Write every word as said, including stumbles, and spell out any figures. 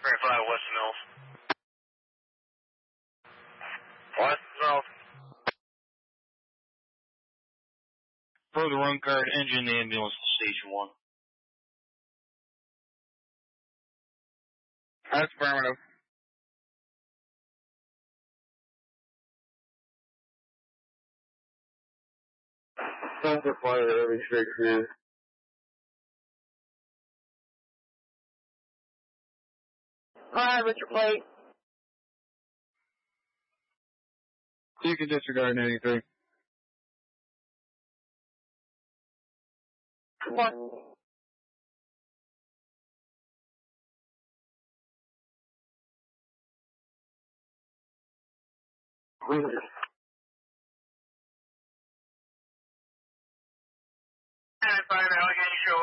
five West Mills. West Mills. Further run guard, engine, ambulance to station one. That's affirmative. Center fire, every straight command. Hi, Richard Plate. You can disregard anything. One. Five Allegheny Show.